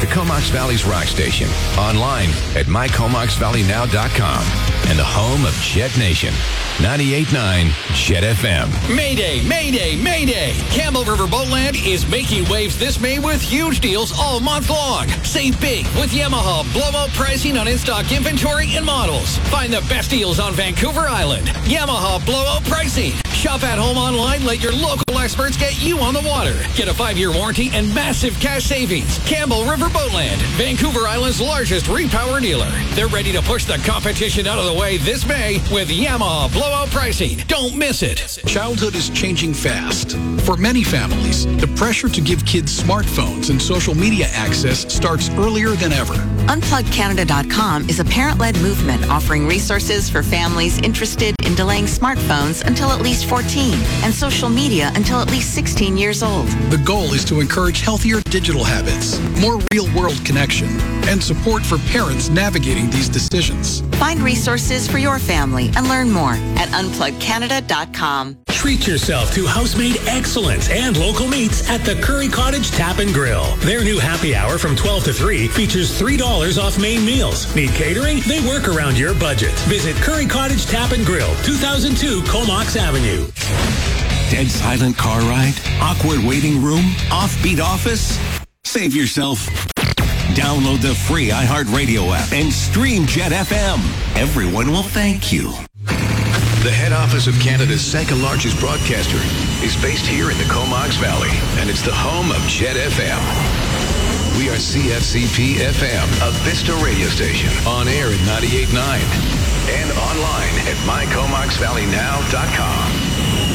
the Comox Valley's rock station. Online at mycomoxvalleynow.com. And the home of Jet Nation. 98.9 Jet FM. Mayday, Mayday, Mayday! Campbell River Boatland is making waves this May with huge deals all month long. Save big with Yamaha blowout pricing on in-stock inventory and models. Find the best deals on Vancouver Island. Yamaha blowout pricing. Shop at home online. Let your local experts get you on the water. Get a 5-year warranty and massive cash savings. Campbell River Boatland, Vancouver Island's largest repower dealer. They're ready to push the competition out of the way this May with Yamaha blowout pricing. Don't miss it. Childhood is changing fast. For many families, the pressure to give kids smartphones and social media access starts earlier than ever. UnplugCanada.com is a parent-led movement offering resources for families interested in delaying smartphones until at least 14 and social media until at least 16 years old. The goal is to encourage healthier digital habits, more real-world connection, and support for parents navigating these decisions. Find resources for your family and learn more at UnplugCanada.com. Treat yourself to house-made excellence and local meats at the Curry Cottage Tap and Grill. Their new happy hour from 12 to 3 features $3 off main meals. Need catering? They work around your budget. Visit Curry Cottage Tap and Grill, 2002 Comox Avenue. Dead silent car ride? Awkward waiting room? Offbeat office? Save yourself. Download the free iHeartRadio app and stream Jet FM. Everyone will thank you. The head office of Canada's second largest broadcaster is based here in the Comox Valley, and it's the home of Jet FM. We are CFCP FM, a Vista radio station, on air at 98.9 and online at mycomoxvalleynow.com.